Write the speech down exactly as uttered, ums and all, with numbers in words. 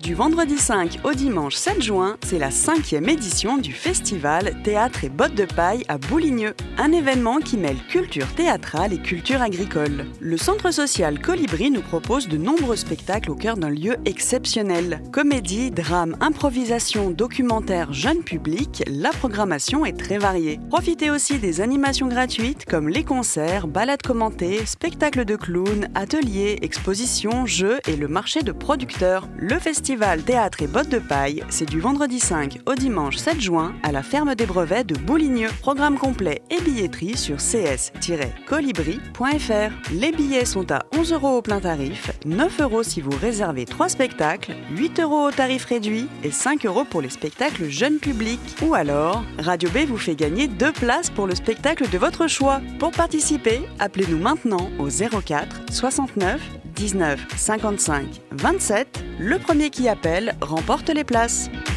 Du vendredi cinq au dimanche sept juin, c'est la cinquième édition du festival Théâtre et Bottes de Paille à Bouligneux. Un événement qui mêle culture théâtrale et culture agricole. Le centre social Colibri nous propose de nombreux spectacles au cœur d'un lieu exceptionnel. Comédie, drame, improvisation, documentaire, jeune public, la programmation est très variée. Profitez aussi des animations gratuites comme les concerts, balades commentées, spectacles de clowns, ateliers, expositions, jeux et le marché de producteurs. Le festival Théâtre et Bottes de Paille, c'est du vendredi cinq au dimanche sept juin à la ferme des brevets de Bouligneux. Programme complet et billetterie sur c s tiret colibri point f r. Les billets sont à onze euros au plein tarif, neuf euros si vous réservez trois spectacles, huit euros au tarif réduit et cinq euros pour les spectacles jeunes publics. Ou alors, Radio B vous fait gagner deux places pour le spectacle de votre choix. Pour participer, appelez-nous maintenant au zéro quatre soixante-neuf dix-neuf cinquante-cinq vingt-sept. Le premier qui appelle remporte les places.